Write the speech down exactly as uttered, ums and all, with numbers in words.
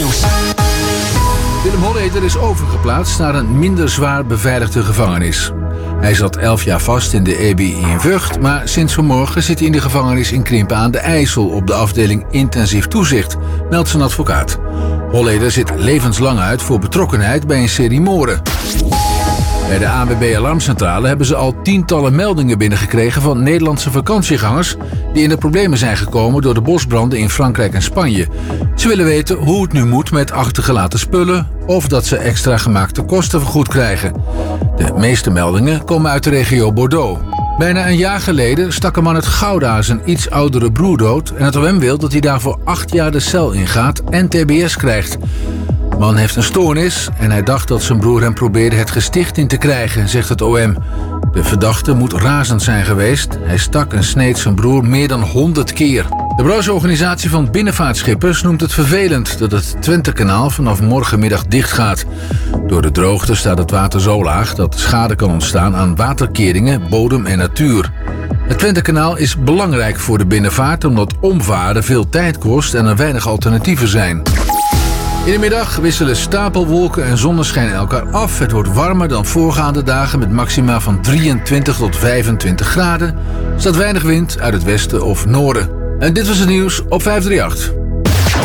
Nieuws. Willem Holleder is overgeplaatst naar een minder zwaar beveiligde gevangenis. Hij zat elf jaar vast in de E B I in Vught, maar sinds vanmorgen zit hij in de gevangenis in Krimpen aan de IJssel op de afdeling intensief toezicht, meldt zijn advocaat. Holleder zit levenslang uit voor betrokkenheid bij een serie moorden. Bij de A N W B-alarmcentrale hebben ze al tientallen meldingen binnengekregen van Nederlandse vakantiegangers die in de problemen zijn gekomen door de bosbranden in Frankrijk en Spanje. Ze willen weten hoe het nu moet met achtergelaten spullen of dat ze extra gemaakte kosten vergoed krijgen. De meeste meldingen komen uit de regio Bordeaux. Bijna een jaar geleden stak een man uit Gouda zijn iets oudere broer dood en het O M wil dat hij daarvoor acht jaar de cel ingaat en T B S krijgt. De man heeft een stoornis en hij dacht dat zijn broer hem probeerde het gesticht in te krijgen, zegt het O M. De verdachte moet razend zijn geweest. Hij stak en sneed zijn broer meer dan honderd keer. De brancheorganisatie van binnenvaartschippers noemt het vervelend dat het Twentekanaal vanaf morgenmiddag dicht gaat. Door de droogte staat het water zo laag dat schade kan ontstaan aan waterkeringen, bodem en natuur. Het Twentekanaal is belangrijk voor de binnenvaart omdat omvaren veel tijd kost en er weinig alternatieven zijn. In de middag wisselen stapelwolken en zonneschijn elkaar af. Het wordt warmer dan voorgaande dagen met maxima van drieëntwintig tot vijfentwintig graden. Er staat weinig wind uit het westen of noorden. En dit was het nieuws op vijf drie acht.